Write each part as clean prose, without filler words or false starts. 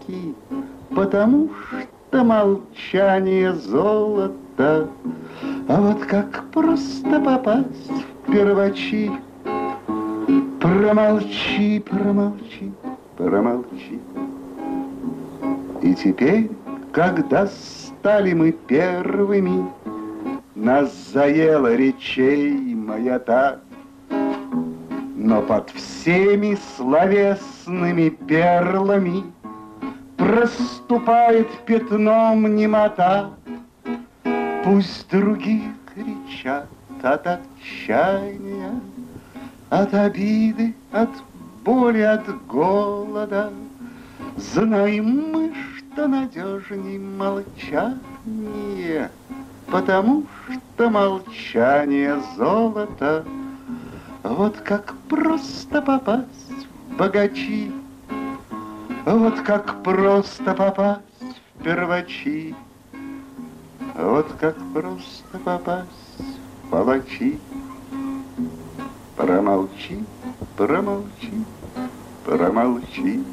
веки, потому что молчание золото. А вот как просто попасть в первочи? Промолчи, промолчи, промолчи. И теперь, когда стали мы первыми, нас заела речей маята, но под всеми словесными перлами проступает пятном немота. Пусть другие кричат от отчаяния, от обиды, от боли, от голода. Знаем мы, что надежней молчание, потому что молчание золото. Вот как просто попасть в богачи, вот как просто попасть в первочи, вот как просто попасть в палачи. Промолчи, промолчи, промолчи.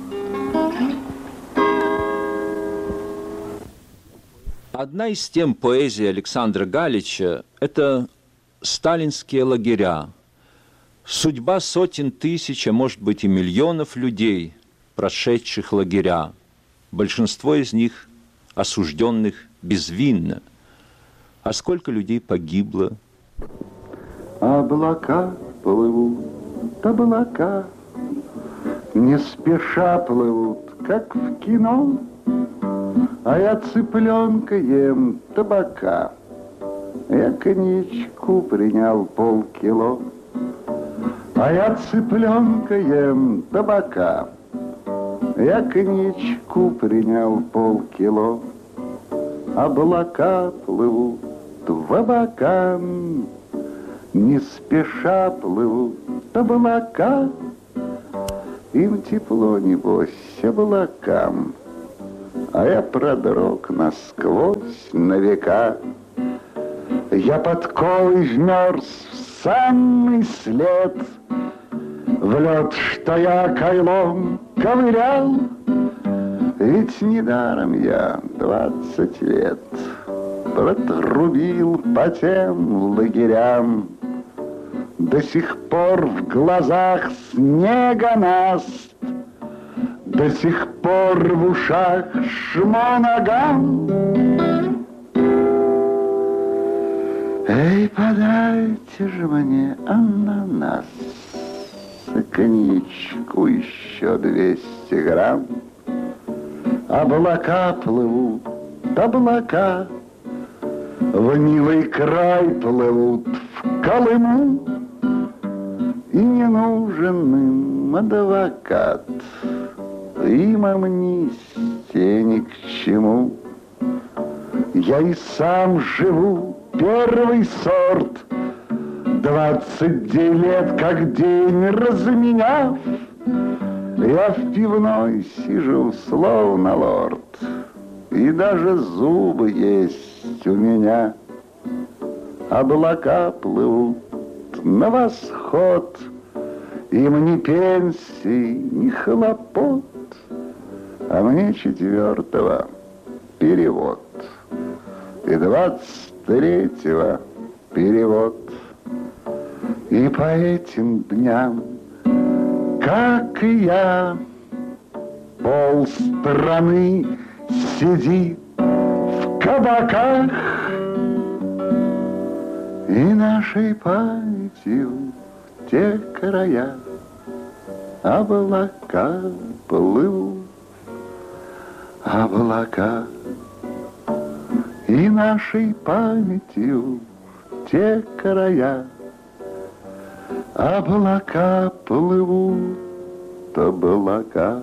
Одна из тем поэзии Александра Галича – это сталинские лагеря. Судьба сотен тысяч, а может быть и миллионов людей, прошедших лагеря. Большинство из них осужденных безвинно. А сколько людей погибло? Облака плывут, облака не спеша плывут, как в кино. А я цыпленка ем табака, я коньячку принял полкило. А я цыпленка ем табака, я коньячку принял полкило. Облака плывут в облака, не спеша плывут облака. Им тепло, небось, облакам, а я продрог насквозь на века. Я подковой вмерз в самый след, в лед, что я кайлом ковырял. Ведь недаром я 20 лет протрубил по тем лагерям. До сих пор в глазах снегонаст, до сих пор в ушах шмоногам. Эй, подайте же мне ананас, коньячку еще 200 грамм. Облака плывут, облака в милый край плывут, в Колыму. И не нужен им адвокат, им амнистия ни к чему. Я и сам живу первый сорт, 20 лет как день разменяв. Я в пивной сижу, словно лорд, и даже зубы есть у меня. Облака плывут на восход, им ни пенсии, ни хлопот, а мне 4-го перевод и 23-го перевод. И по этим дням, как и я, полстраны сидит в кабаках, и нашей памятью те края облака плывут, облака. И нашей памятью те края облака плывут, облака.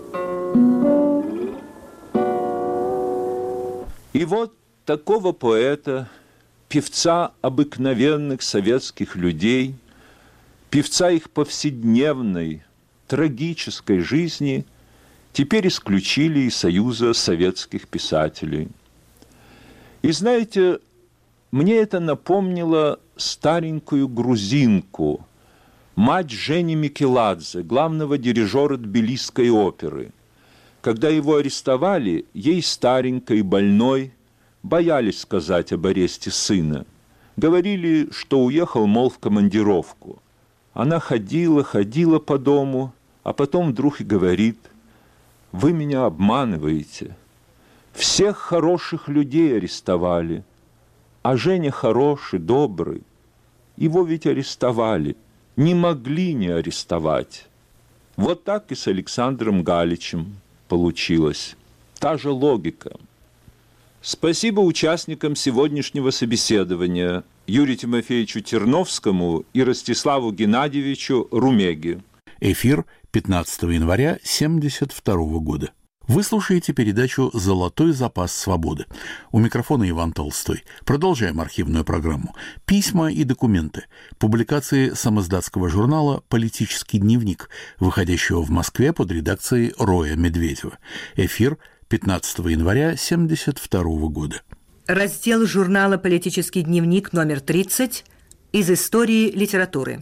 И вот такого поэта, певца обыкновенных советских людей, певца их повседневной, трагической жизни, теперь исключили из Союза советских писателей. И знаете, мне это напомнило старенькую грузинку, мать Жени Микеладзе, главного дирижера Тбилисской оперы, Когда его арестовали, ей старенькой, больной, боялись сказать об аресте сына. Говорили, что уехал, мол, в командировку. Она ходила по дому, а потом вдруг и говорит: «Вы меня обманываете. Всех хороших людей арестовали, а Женя хороший, добрый. Его ведь арестовали, не могли не арестовать». Вот так и с Александром Галичем получилось. Та же логика. Спасибо участникам сегодняшнего собеседования Юрию Тимофеевичу Терновскому и Ростиславу Геннадьевичу Румеге. Эфир 15 января 1972 года. Вы слушаете передачу «Золотой запас свободы». У микрофона Иван Толстой. Продолжаем архивную программу. Письма и документы. Публикации самоиздатского журнала «Политический дневник», выходящего в Москве под редакцией Роя Медведева. Эфир 15 января 1972 года. Раздел журнала «Политический дневник» номер 30 из истории литературы.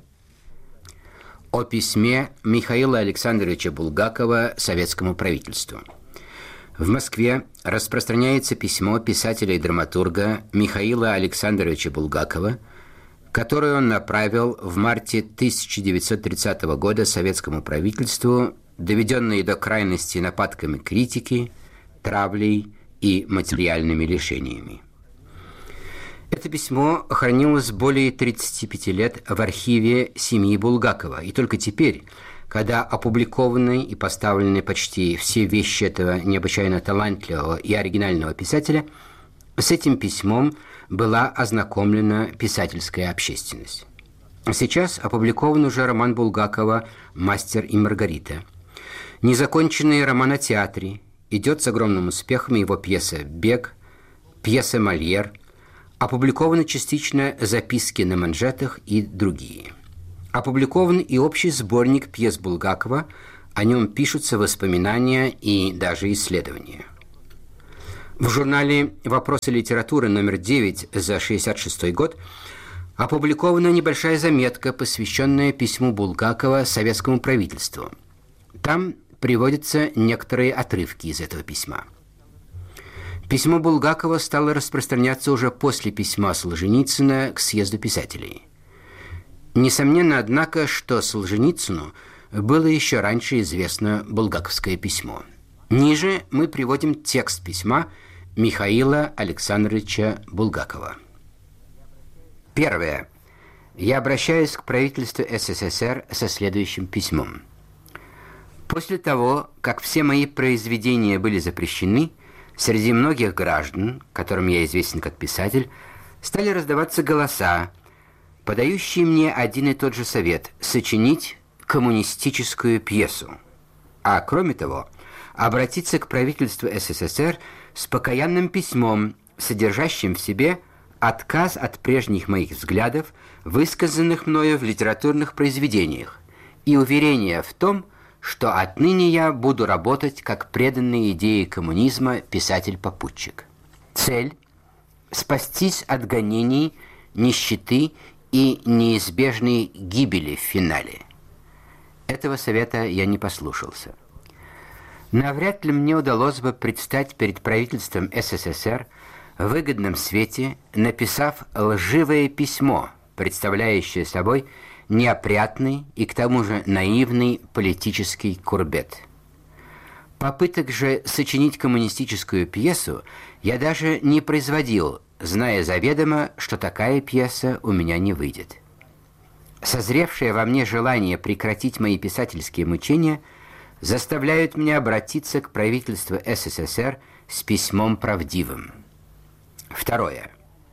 О письме Михаила Александровича Булгакова советскому правительству. В Москве распространяется письмо писателя и драматурга Михаила Александровича Булгакова, которое он направил в марте 1930 года советскому правительству, доведенное до крайности нападками критики, травлей и материальными лишениями. Это письмо хранилось более 35 лет в архиве семьи Булгакова, и только теперь, когда опубликованы и поставлены почти все вещи этого необычайно талантливого и оригинального писателя, с этим письмом была ознакомлена писательская общественность. Сейчас опубликован уже роман Булгакова «Мастер и Маргарита». Незаконченный роман о театре, идет с огромным успехом его пьеса «Бег», пьеса «Мольер», опубликованы частично записки на манжетах и другие. Опубликован и общий сборник пьес Булгакова, о нем пишутся воспоминания и даже исследования. В журнале «Вопросы литературы» номер 9 за 1966 год опубликована небольшая заметка, посвященная письму Булгакова советскому правительству. Там приводятся некоторые отрывки из этого письма. Письмо Булгакова стало распространяться уже после письма Солженицына к съезду писателей. Несомненно, однако, что Солженицыну было еще раньше известно булгаковское письмо. Ниже мы приводим текст письма Михаила Александровича Булгакова. Первое. Я обращаюсь к правительству СССР со следующим письмом. После того, как все мои произведения были запрещены, среди многих граждан, которым я известен как писатель, стали раздаваться голоса, подающие мне один и тот же совет – сочинить коммунистическую пьесу. А кроме того, обратиться к правительству СССР с покаянным письмом, содержащим в себе отказ от прежних моих взглядов, высказанных мною в литературных произведениях, и уверение в том, что отныне я буду работать как преданный идее коммунизма писатель-попутчик. Цель – спастись от гонений, нищеты и неизбежной гибели в финале. Этого совета я не послушался. Навряд ли мне удалось бы предстать перед правительством СССР в выгодном свете, написав лживое письмо, представляющее собой неопрятный и к тому же наивный политический курбет. Попыток же сочинить коммунистическую пьесу я даже не производил, зная заведомо, что такая пьеса у меня не выйдет. Созревшее во мне желание прекратить мои писательские мучения заставляют меня обратиться к правительству СССР с письмом правдивым. Второе.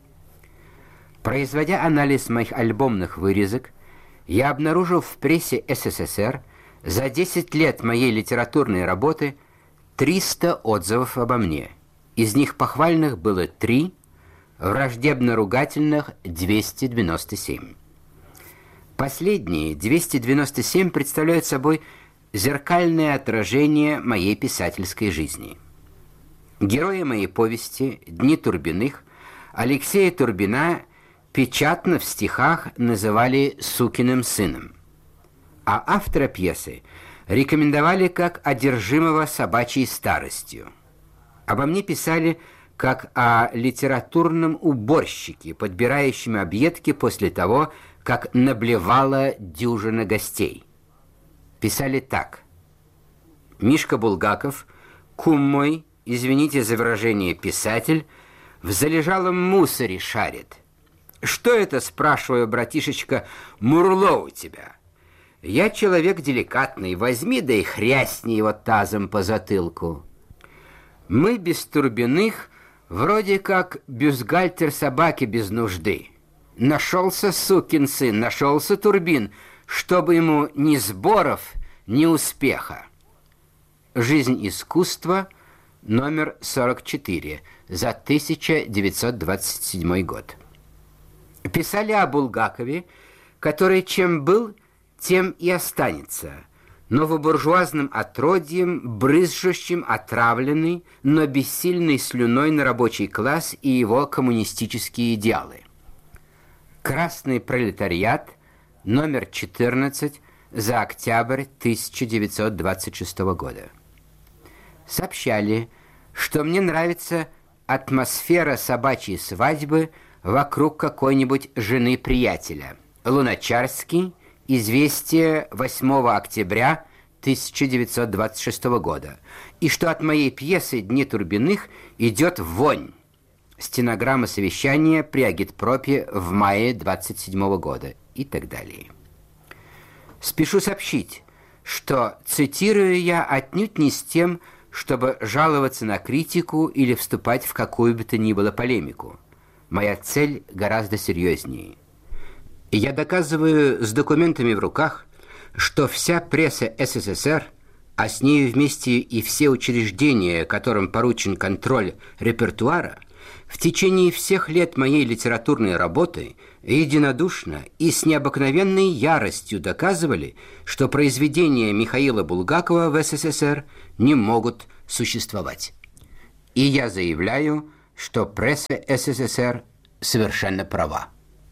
Производя анализ моих альбомных вырезок, я обнаружил в прессе СССР за 10 лет моей литературной работы 300 отзывов обо мне. Из них похвальных было 3, враждебно-ругательных 297. Последние 297 представляют собой зеркальное отражение моей писательской жизни. Герои моей повести «Дни Турбиных» Алексея Турбина печатно в стихах называли «сукиным сыном», а автора пьесы рекомендовали как одержимого собачьей старостью. Обо мне писали как о литературном уборщике, подбирающем объедки после того, как наблевала дюжина гостей. Писали так: Мишка Булгаков, кум мой, извините за выражение, писатель, в залежалом мусоре шарит. Что это, спрашиваю, братишечка, мурло у тебя? Я человек деликатный, возьми да и хрясни его тазом по затылку. Мы без Турбиных вроде как бюстгальтер собаки без нужды. Нашелся сукин сын, нашелся Турбин, чтобы ему ни сборов, ни успеха. Жизнь искусства, номер 44, за 1927 год. Писали о Булгакове, который чем был, тем и останется, новобуржуазным отродьем, брызжущим, отравленный, но бессильной слюной на рабочий класс и его коммунистические идеалы. Красный пролетариат, номер 14, за октябрь 1926 года. Сообщали, что мне нравится атмосфера собачьей свадьбы вокруг какой-нибудь жены приятеля. Луначарский, известие 8 октября 1926 года. И что от моей пьесы «Дни Турбиных» идет вонь. Стенограмма совещания при агитпропе в мае 27 года и так далее. Спешу сообщить, что цитирую я отнюдь не с тем, чтобы жаловаться на критику или вступать в какую бы то ни было полемику. Моя цель гораздо серьезнее. И я доказываю с документами в руках, что вся пресса СССР, а с ней вместе и все учреждения, которым поручен контроль репертуара, в течение всех лет моей литературной работы единодушно и с необыкновенной яростью доказывали, что произведения Михаила Булгакова в СССР не могут существовать. И я заявляю, что пресса СССР совершенно права.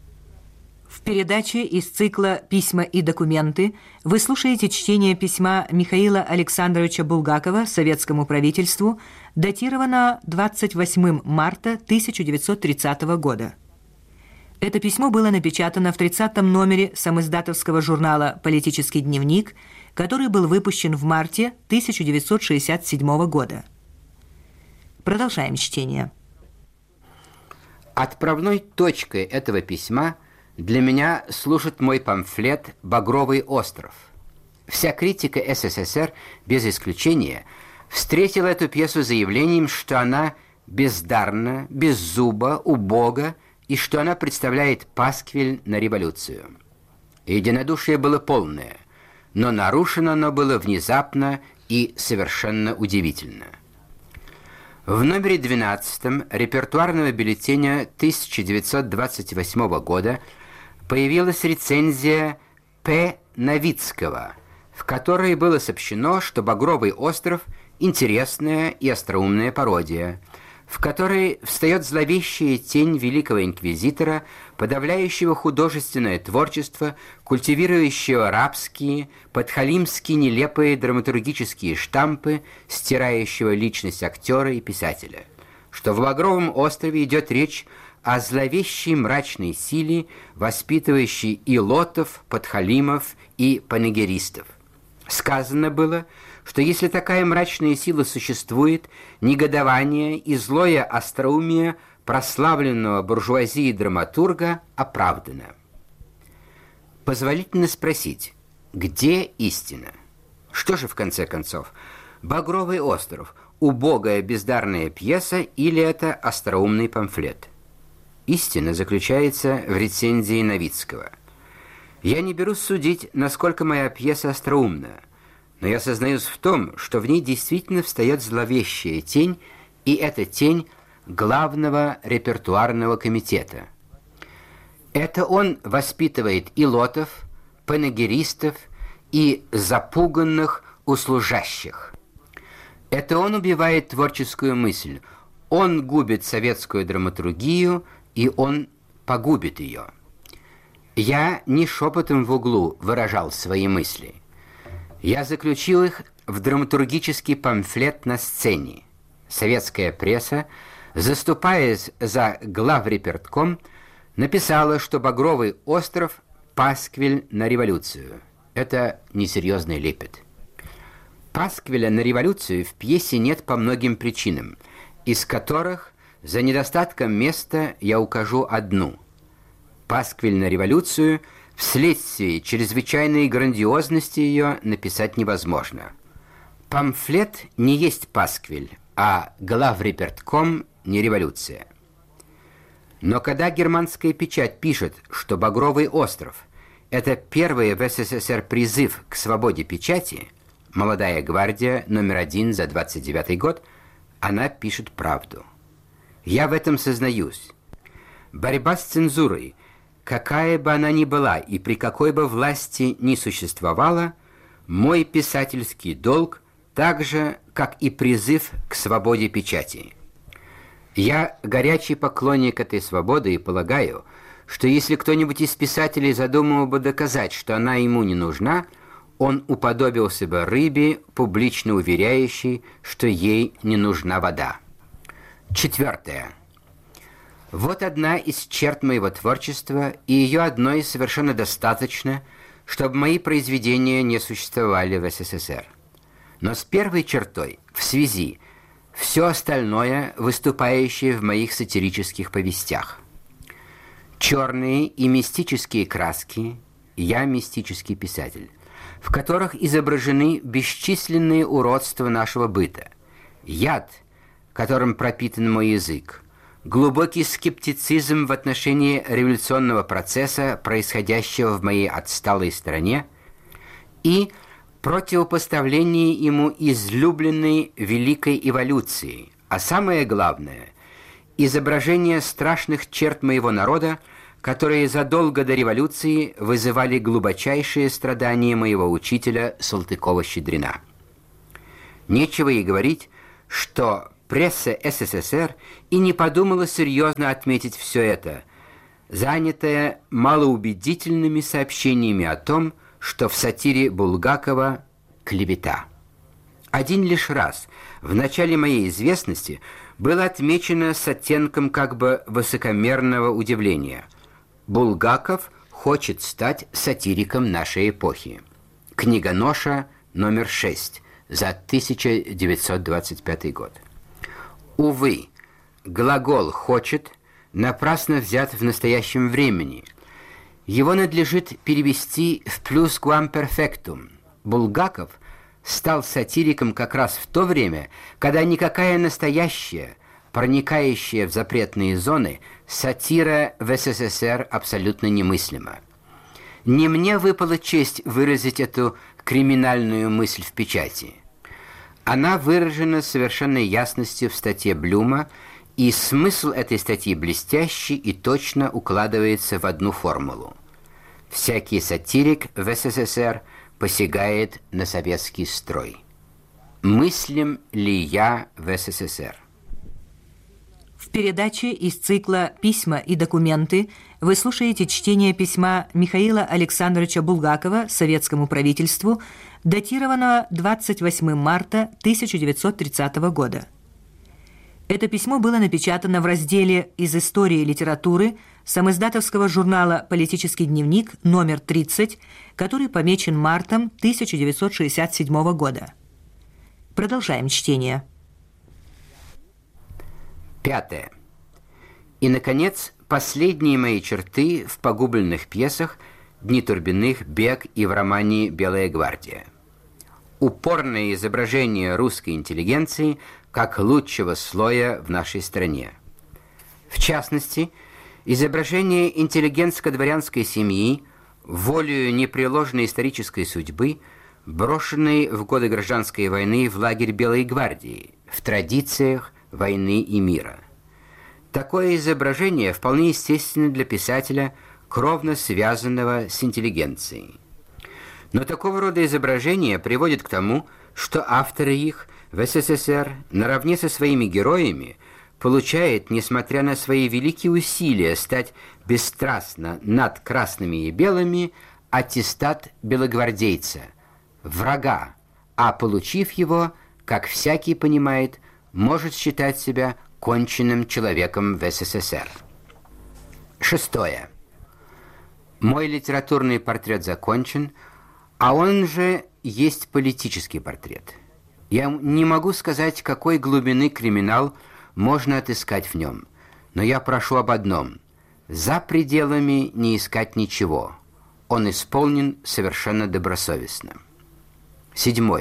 В передаче из цикла «Письма и документы» вы слушаете чтение письма Михаила Александровича Булгакова советскому правительству, датировано 28 марта 1930 года. Это письмо было напечатано в 30-м номере самиздатовского журнала «Политический дневник», который был выпущен в марте 1967 года. Продолжаем чтение. Отправной точкой этого письма для меня служит мой памфлет «Багровый остров». Вся критика СССР, без исключения, встретила эту пьесу заявлением, что она бездарна, беззуба, убога и что она представляет пасквиль на революцию. Единодушие было полное, но нарушено оно было внезапно и совершенно удивительно. В номере 12 репертуарного бюллетеня 1928 года появилась рецензия П. Новицкого, в которой было сообщено, что «Багровый остров» – интересная и остроумная пародия, в которой встает зловещая тень великого инквизитора, подавляющего художественное творчество, культивирующего рабские, подхалимские нелепые драматургические штампы, стирающего личность актера и писателя, что в «Багровом острове» идет речь о зловещей мрачной силе, воспитывающей илотов, подхалимов и панегеристов. Сказано было, что если такая мрачная сила существует, негодование и злое остроумие прославленного буржуазии драматурга оправдано. Позволительно спросить, где истина? Что же, в конце концов, «Багровый остров» – убогая бездарная пьеса или это остроумный памфлет? Истина заключается в рецензии Новицкого. Я не берусь судить, насколько моя пьеса остроумна, но я сознаюсь в том, что в ней действительно встает зловещая тень, и это тень главного репертуарного комитета. Это он воспитывает илотов, панегеристов и запуганных услужащих. Это он убивает творческую мысль, он губит советскую драматургию, и он погубит ее. Я не шепотом в углу выражал свои мысли. Я заключил их в драматургический памфлет на сцене. Советская пресса, заступаясь за главрепертком, написала, что «Багровый остров» — пасквиль на революцию. Это несерьезный лепет. Пасквиля на революцию в пьесе нет по многим причинам, из которых за недостатком места я укажу одну. Пасквиль на революцию вследствие чрезвычайной грандиозности ее написать невозможно. Памфлет не есть пасквиль, а главрепертком не революция. Но когда германская печать пишет, что «Багровый остров» — это первый в СССР призыв к свободе печати, «Молодая гвардия» номер 1 за 29 год, она пишет правду. Я в этом сознаюсь. Борьба с цензурой, какая бы она ни была и при какой бы власти ни существовала, мой писательский долг так же, как и призыв к свободе печати. Я горячий поклонник этой свободы и полагаю, что если кто-нибудь из писателей задумал бы доказать, что она ему не нужна, он уподобился бы рыбе, публично уверяющей, что ей не нужна вода. 4. Вот одна из черт моего творчества, и ее одной совершенно достаточно, чтобы мои произведения не существовали в СССР. Но с первой чертой, в связи, все остальное, выступающее в моих сатирических повестях. Черные и мистические краски, я мистический писатель, в которых изображены бесчисленные уродства нашего быта, яд, которым пропитан мой язык, глубокий скептицизм в отношении революционного процесса, происходящего в моей отсталой стране, и противопоставление ему излюбленной великой эволюции, а самое главное – изображение страшных черт моего народа, которые задолго до революции вызывали глубочайшие страдания моего учителя Салтыкова-Щедрина. Нечего и говорить, что пресса СССР и не подумала серьезно отметить все это, занятая малоубедительными сообщениями о том, что в сатире Булгакова клевета. Один лишь раз в начале моей известности было отмечено с оттенком как бы высокомерного удивления: Булгаков хочет стать сатириком нашей эпохи. Книгоноша номер 6 за 1925 год. Увы, глагол «хочет» напрасно взят в настоящем времени. Его надлежит перевести в плюсквамперфектум. Булгаков стал сатириком как раз в то время, когда никакая настоящая, проникающая в запретные зоны, сатира в СССР абсолютно немыслима. Не мне выпала честь выразить эту криминальную мысль в печати. Она выражена с совершенной ясностью в статье Блюма, и смысл этой статьи блестящий и точно укладывается в одну формулу. Всякий сатирик в СССР посягает на советский строй. Мыслим ли я в СССР? В передаче из цикла «Письма и документы» вы слушаете чтение письма Михаила Александровича Булгакова советскому правительству, датированного 28 марта 1930 года. Это письмо было напечатано в разделе «Из истории литературы» самиздатовского журнала «Политический дневник» номер 30, который помечен мартом 1967 года. Продолжаем чтение. 5. И, наконец, последние мои черты в погубленных пьесах «Дни Турбиных», «Бег» и в романе «Белая гвардия». Упорное изображение русской интеллигенции как лучшего слоя в нашей стране. В частности, изображение интеллигентско-дворянской семьи, волею непреложной исторической судьбы, брошенной в годы гражданской войны в лагерь Белой гвардии, в традициях войны и мира. Такое изображение вполне естественно для писателя, кровно связанного с интеллигенцией. Но такого рода изображения приводят к тому, что авторы их в СССР наравне со своими героями получает, несмотря на свои великие усилия стать бесстрастно над красными и белыми, аттестат белогвардейца, врага, а получив его, как всякий понимает, может считать себя конченным человеком в СССР. 6. Мой литературный портрет закончен, а он же есть политический портрет. Я не могу сказать, какой глубины криминал можно отыскать в нем, но я прошу об одном – за пределами не искать ничего. Он исполнен совершенно добросовестно. 7.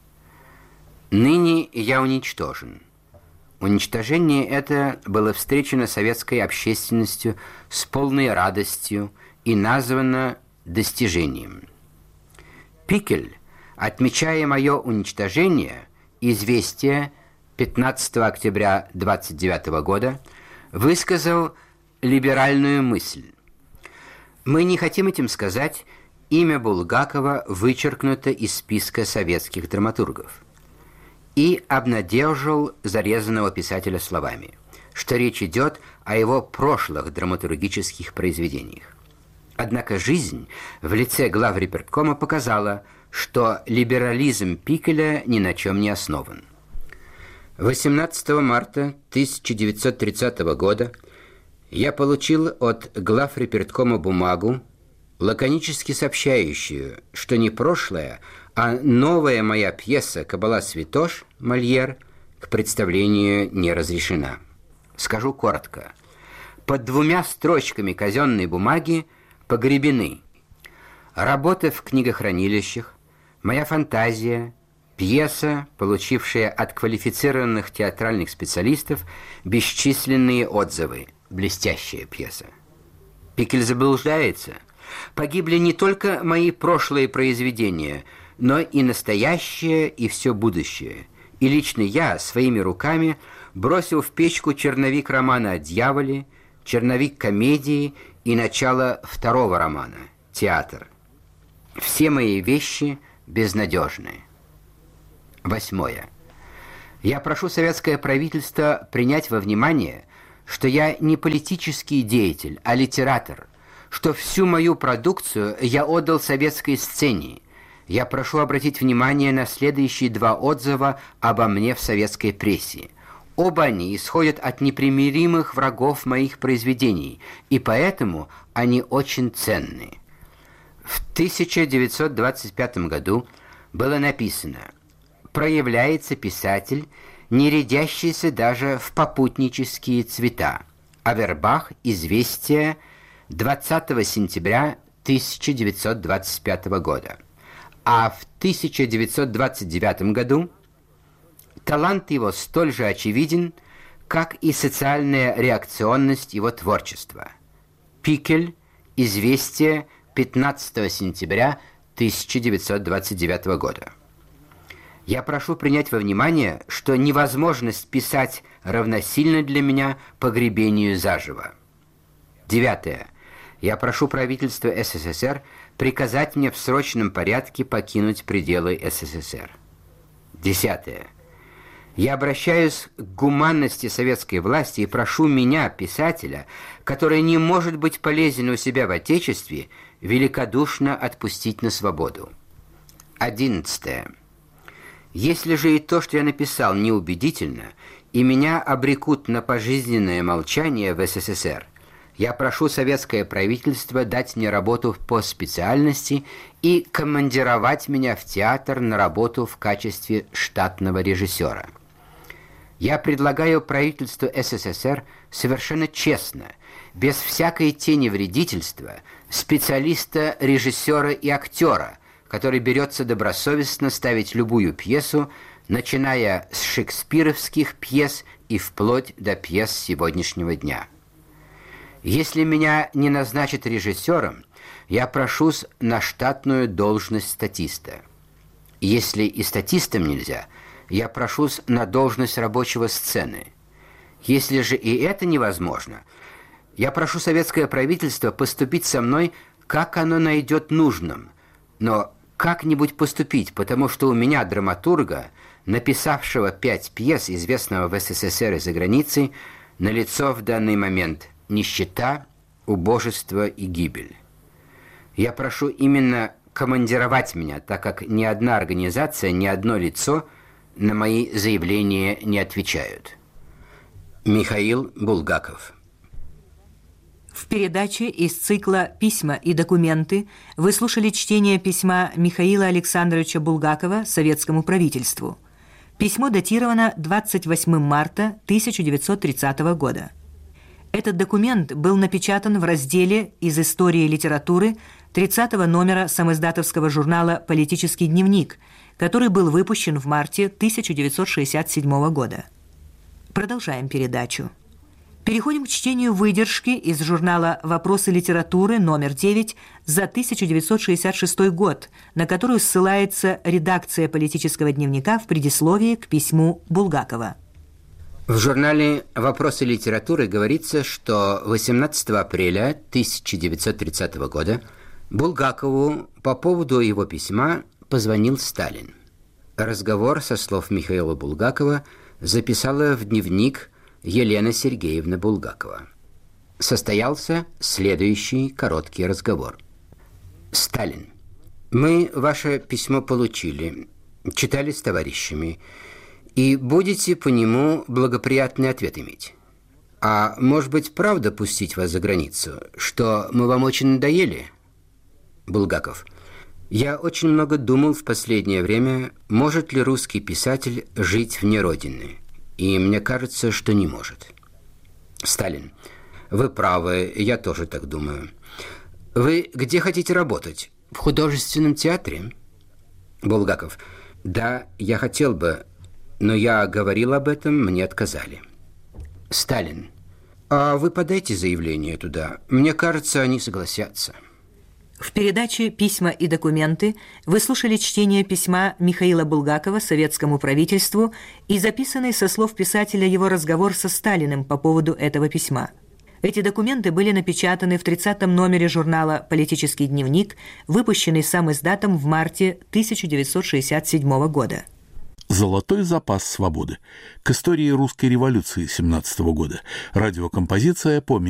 Ныне я уничтожен. Уничтожение это было встречено советской общественностью с полной радостью и названо достижением. Пикель, отмечая мое уничтожение, «Известие» 15 октября 1929 года, высказал либеральную мысль. Мы не хотим этим сказать, имя Булгакова вычеркнуто из списка советских драматургов. И обнадежил зарезанного писателя словами, что речь идет о его прошлых драматургических произведениях. Однако жизнь в лице главреперткома показала, что либерализм Пикеля ни на чем не основан. 18 марта 1930 года я получил от главреперткома бумагу, лаконически сообщающую, что не прошлое, а новая моя пьеса «Кабала-Святош» Мольер к представлению не разрешена. Скажу коротко. Под 2 строчками казенной бумаги погребены работа в книгохранилищах, моя фантазия, пьеса, получившая от квалифицированных театральных специалистов бесчисленные отзывы. Блестящая пьеса. Пикель заблуждается. Погибли не только мои прошлые произведения, но и настоящее, и все будущее. И лично я своими руками бросил в печку черновик романа о дьяволе, черновик комедии и начало 2 романа «Театр». Все мои вещи безнадежны. 8. Я прошу советское правительство принять во внимание, что я не политический деятель, а литератор, что всю мою продукцию я отдал советской сцене. Я прошу обратить внимание на следующие 2 отзыва обо мне в советской прессе. Оба они исходят от непримиримых врагов моих произведений, и поэтому они очень ценны. В 1925 году было написано: «Проявляется писатель, не рядящийся даже в попутнические цвета». Авербах, «Известия», 20 сентября 1925 года. А в 1929 году талант его столь же очевиден, как и социальная реакционность его творчества. Пикель, «Известия», 15 сентября 1929 года. Я прошу принять во внимание, что невозможность писать равносильно для меня погребению заживо. 9. Я прошу правительство СССР приказать мне в срочном порядке покинуть пределы СССР. 10. Я обращаюсь к гуманности советской власти и прошу меня, писателя, который не может быть полезен у себя в Отечестве, великодушно отпустить на свободу. 11. Если же и то, что я написал, неубедительно, и меня обрекут на пожизненное молчание в СССР, я прошу советское правительство дать мне работу по специальности и командировать меня в театр на работу в качестве штатного режиссера. Я предлагаю правительству СССР совершенно честно, без всякой тени вредительства, специалиста, режиссера и актера, который берется добросовестно ставить любую пьесу, начиная с шекспировских пьес и вплоть до пьес сегодняшнего дня. Если меня не назначат режиссером, я прошусь на штатную должность статиста. Если и статистом нельзя, я прошусь на должность рабочего сцены. Если же и это невозможно, я прошу советское правительство поступить со мной, как оно найдет нужным, но как-нибудь поступить, потому что у меня, драматурга, написавшего 5 пьес, известного в СССР и за границей, налицо в данный момент нищета, убожество и гибель. Я прошу именно командировать меня, так как ни одна организация, ни одно лицо на мои заявления не отвечают. Михаил Булгаков. В передаче из цикла «Письма и документы» вы слушали чтение письма Михаила Александровича Булгакова советскому правительству. Письмо датировано 28 марта 1930 года. Этот документ был напечатан в разделе «Из истории литературы» 30-го номера самиздатовского журнала «Политический дневник», который был выпущен в марте 1967 года. Продолжаем передачу. Переходим к чтению выдержки из журнала «Вопросы литературы» номер 9 за 1966 год, на которую ссылается редакция «Политического дневника» в предисловии к письму Булгакова. В журнале «Вопросы литературы» говорится, что 18 апреля 1930 года Булгакову по поводу его письма позвонил Сталин. Разговор, со слов Михаила Булгакова, записала в дневник Елена Сергеевна Булгакова. Состоялся следующий короткий разговор. Сталин. Мы ваше письмо получили, читали с товарищами, и будете по нему благоприятный ответ иметь. А может быть, правда пустить вас за границу, что мы вам очень надоели? Булгаков. Я очень много думал в последнее время, может ли русский писатель жить вне Родины. И мне кажется, что не может. Сталин. Вы правы, я тоже так думаю. Вы где хотите работать? В художественном театре? Булгаков. Да, я хотел бы, но я говорил об этом, мне отказали. Сталин. А вы подайте заявление туда. Мне кажется, они согласятся. В передаче «Письма и документы» вы слушали чтение письма Михаила Булгакова советскому правительству и записанный со слов писателя его разговор со Сталиным по поводу этого письма. Эти документы были напечатаны в 30-м номере журнала «Политический дневник», выпущенный самиздатом в марте 1967 года. «Золотой запас свободы». К истории русской революции 17 года. Радиокомпозиция по